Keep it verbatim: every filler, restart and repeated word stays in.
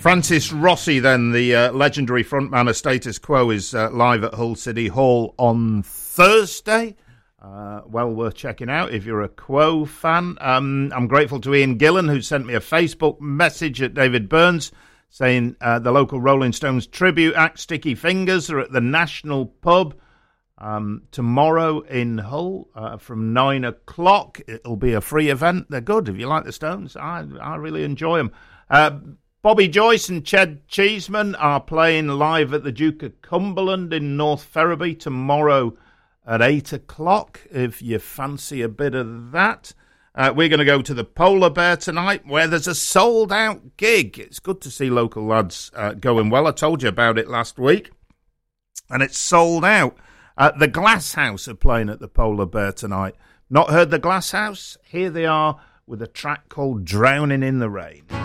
Francis Rossi, then, the uh, legendary frontman of Status Quo, is uh, live at Hull City Hall on Thursday. Uh, well worth checking out if you're a Quo fan. Um, I'm grateful to Ian Gillan, who sent me a Facebook message at David Burns saying uh, the local Rolling Stones tribute act, Sticky Fingers, are at the National Pub um, tomorrow in Hull uh, from nine o'clock. It'll be a free event. They're good. If you like the Stones, I, I really enjoy them. Uh, Bobby Joyce and Ched Cheeseman are playing live at the Duke of Cumberland in North Ferriby tomorrow at eight o'clock, if you fancy a bit of that. Uh, we're going to go to the Polar Bear tonight, where there's a sold-out gig. It's good to see local lads uh, going well. I told you about it last week, and it's sold out. Uh, the Glass House are playing at the Polar Bear tonight. Not heard the Glass House? Here they are with a track called Drowning in the Rain.